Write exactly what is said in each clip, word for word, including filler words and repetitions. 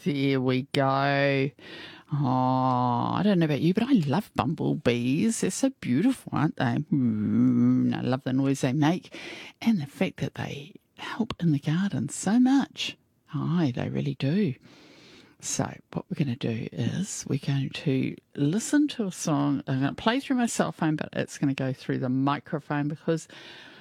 There we go. Oh, I don't know about you, but I love bumblebees. They're so beautiful, aren't they? Mm, I love the noise they make and the fact that they help in the garden so much. Aye, they really do. So what we're going to do is we're going to listen to a song. I'm going to play through my cell phone, but it's going to go through the microphone because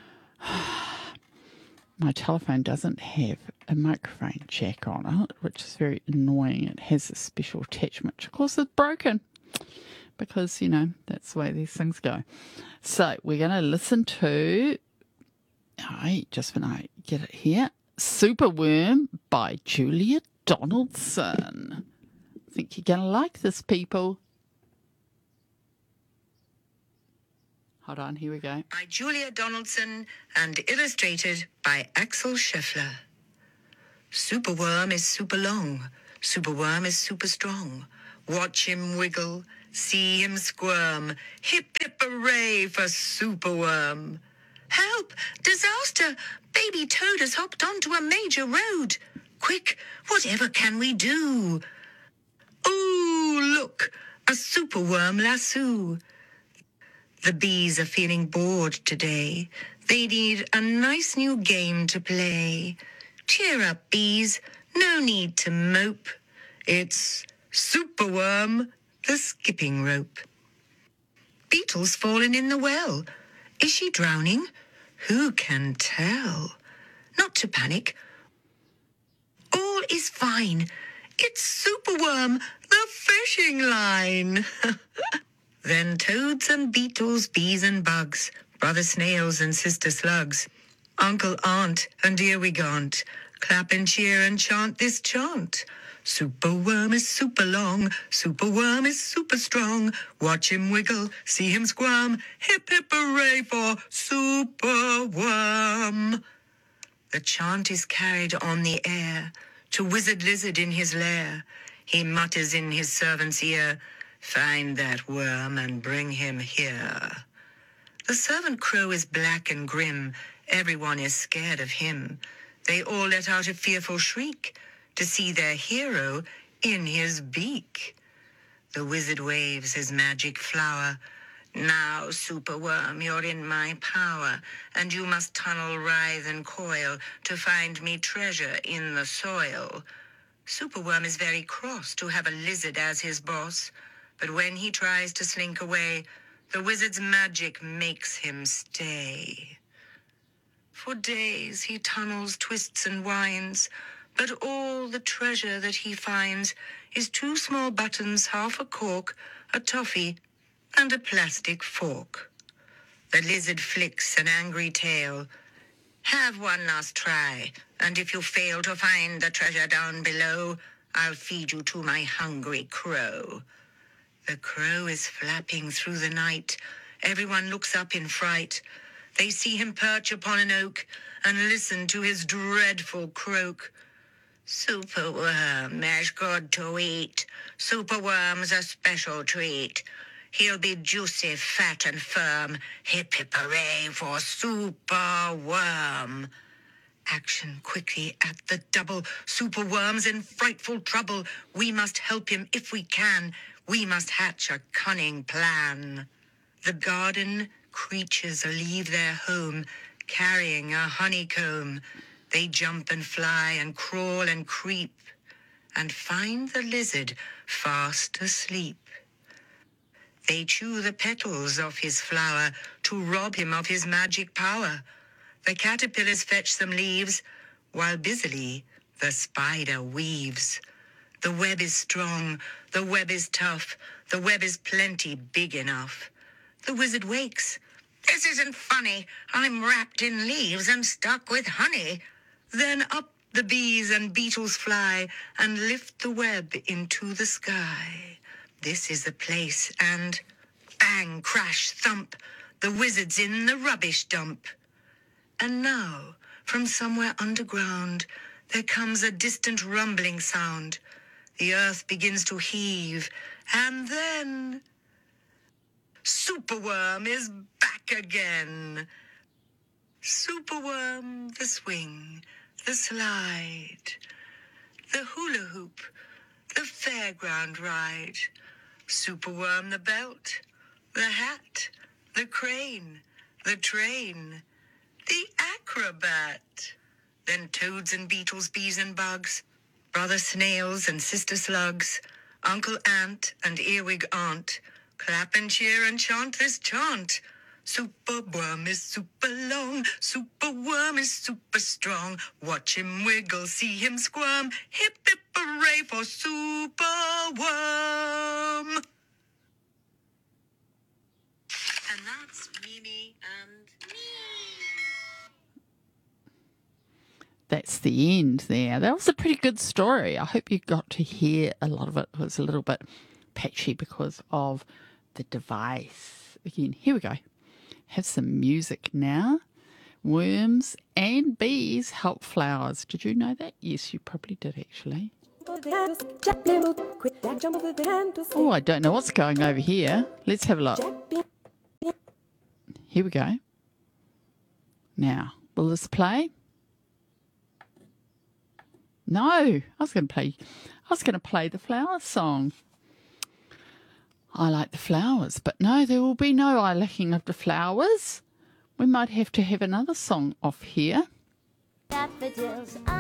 my telephone doesn't have a microphone jack on it, which is very annoying. It has a special attachment, which of course is broken because, you know, that's the way these things go. So we're going to listen to, all right, just when I get it here, Superworm by Julia Donaldson. I think you're going to like this, people. Hold on, here we go. By Julia Donaldson and illustrated by Axel Scheffler. Superworm is super long. Superworm is super strong. Watch him wiggle, see him squirm. Hip hip hooray for Superworm. Help! Disaster! Baby Toad has hopped onto a major road. Quick, whatever can we do? Ooh, look! A superworm lasso. The bees are feeling bored today. They need a nice new game to play. Cheer up, bees. No need to mope. It's Superworm, the skipping rope. Beetle's fallen in the well. Is she drowning? Who can tell? Not to panic. All is fine. It's Superworm, the fishing line. Then toads and beetles, bees and bugs, brother snails and sister slugs, uncle, aunt, and dear we gaunt, clap and cheer and chant this chant. Superworm is super long, Superworm is super strong. Watch him wiggle, see him squirm. Hip hip hooray for Superworm. The chant is carried on the air to Wizard Lizard in his lair. He mutters in his servant's ear, find that worm and bring him here. The servant crow is black and grim. Everyone is scared of him. They all let out a fearful shriek to see their hero in his beak. The wizard waves his magic flower. Now, Superworm, you're in my power, and you must tunnel, writhe, and coil to find me treasure in the soil. Superworm is very cross to have a lizard as his boss, but when he tries to slink away, the wizard's magic makes him stay. For days he tunnels, twists, and winds, but all the treasure that he finds is two small buttons, half a cork, a toffee, and a plastic fork. The lizard flicks an angry tail. Have one last try, and if you fail to find the treasure down below, I'll feed you to my hungry crow. The crow is flapping through the night. Everyone looks up in fright. They see him perch upon an oak and listen to his dreadful croak. Superworm is good to eat. Superworm's a special treat. He'll be juicy, fat, and firm. Hip hip hooray for Superworm. Action quickly at the double. Superworm's in frightful trouble. We must help him if we can. We must hatch a cunning plan. The garden creatures leave their home, carrying a honeycomb. They jump and fly and crawl and creep, and find the lizard fast asleep. They chew the petals of his flower to rob him of his magic power. The caterpillars fetch some leaves, while busily the spider weaves. The web is strong, the web is tough, the web is plenty big enough. The wizard wakes. This isn't funny. I'm wrapped in leaves and stuck with honey. Then up the bees and beetles fly and lift the web into the sky. This is the place, and bang, crash, thump, the wizard's in the rubbish dump. And now, from somewhere underground, there comes a distant rumbling sound. The earth begins to heave, and then Superworm is back again. Superworm, the swing, the slide, the hula hoop, fairground ride. Superworm the belt, the hat, the crane, the train, the acrobat. Then toads and beetles, bees and bugs, brother snails and sister slugs, uncle ant and earwig aunt, clap and cheer and chant this chant. Superworm is super long, superworm is super strong. Watch him wiggle, see him squirm. Hip hip hooray for Superworm. And that's Mimi and me. That's the end there. That was a pretty good story. I hope you got to hear a lot of it. It was a little bit patchy because of the device. Again, here we go. Have some music now. Worms and bees help flowers. Did you know that? Yes, you probably did actually. Oh, I don't know what's going over here. Let's have a look. Here we go. Now, will this play? No, I was going to play. I was going to play the flower song. I like the flowers, but no, there will be no eye licking of the flowers. We might have to have another song off here. Daffodils.